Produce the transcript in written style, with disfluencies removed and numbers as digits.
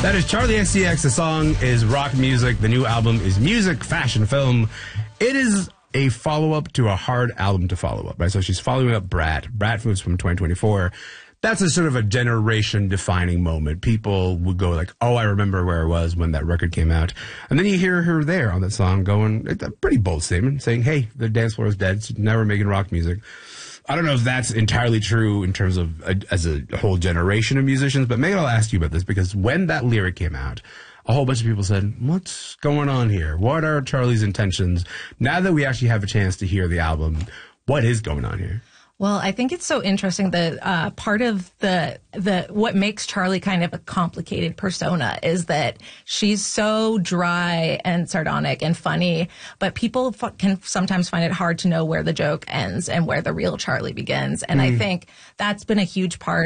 That is Charlie XCX. The song is Rock Music. The new album is Music, Fashion, Film. It is a follow-up to a hard album to follow up, right? So she's following up Brat. Brat was from 2024. That's a sort of a generation-defining moment. People would go like, oh, I remember where I was when that record came out. And then you hear her there on that song going, it's a pretty bold statement, saying, hey, the dance floor is dead. So now we're making rock music. I don't know if that's entirely true in terms of as a whole generation of musicians, but maybe I'll ask you about this, because when that lyric came out, a whole bunch of people said, what's going on here? What are Charlie's intentions? Now that we actually have a chance to hear the album, what is going on here? Well, I think it's so interesting that part of the what makes Charlie kind of a complicated persona is that she's so dry and sardonic and funny, but people can sometimes find it hard to know where the joke ends and where the real Charlie begins. And I think that's been a huge part